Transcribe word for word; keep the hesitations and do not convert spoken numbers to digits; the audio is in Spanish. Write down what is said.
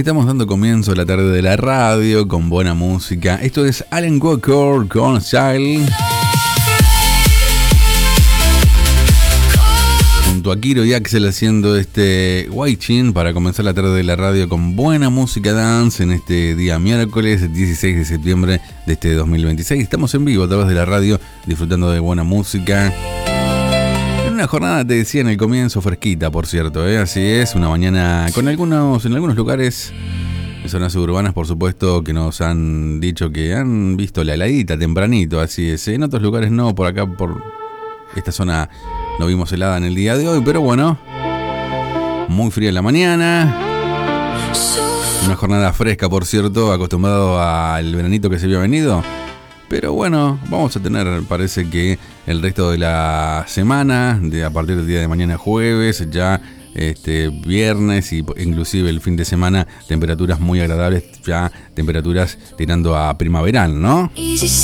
estamos dando comienzo a la tarde de la radio con buena música. Esto es Alan Walker con Style. Junto a Kiro y Axel haciendo este Waiting para comenzar la tarde de la radio con buena música dance en este día miércoles dieciséis de septiembre de este dos mil veintiséis. Estamos en vivo a través de la radio disfrutando de buena música. En una jornada, te decía en el comienzo, fresquita, por cierto, ¿eh? Así es, una mañana con algunos, en algunos lugares, en zonas urbanas, por supuesto, que nos han dicho que han visto la heladita tempranito, así es. En otros lugares no, por acá, por esta zona no vimos helada en el día de hoy, pero bueno, muy fría en la mañana. Una jornada fresca, por cierto, acostumbrado al veranito que se había venido. Pero bueno, vamos a tener, parece que el resto de la semana, de a partir del día de mañana jueves, ya este viernes y inclusive el fin de semana, temperaturas muy agradables, ya temperaturas tirando a primaveral, ¿no?